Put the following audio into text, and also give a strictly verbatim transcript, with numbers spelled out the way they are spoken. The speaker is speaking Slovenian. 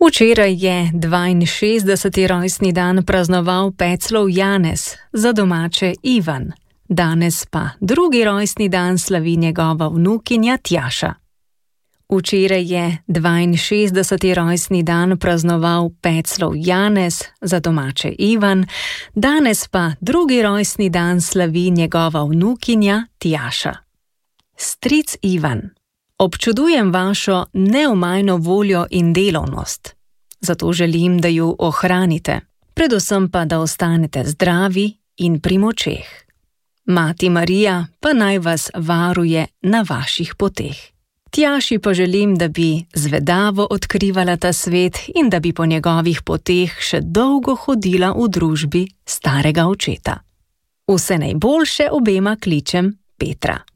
Včeraj je dvainšestdeseti rojstni dan praznoval Peclov Janez, za domače Ivan. Danes pa drugi rojstni dan slavi njegova vnukinja Tjaša. Včeraj je dvainšestdeseti rojstni dan praznoval Peclov Janez, za domače Ivan. Danes pa drugi rojstni dan slavi njegova vnukinja Tjaša. Stric Ivan. Občudujem vašo neomajno voljo in delovnost. Zato želim, da ju ohranite, predvsem pa, da ostanete zdravi in pri močeh. Mati Marija pa naj vas varuje na vaših poteh. Tjaši pa želim, da bi zvedavo odkrivala ta svet in da bi po njegovih poteh še dolgo hodila v družbi starega očeta. Vse najboljše obema kličem Petra.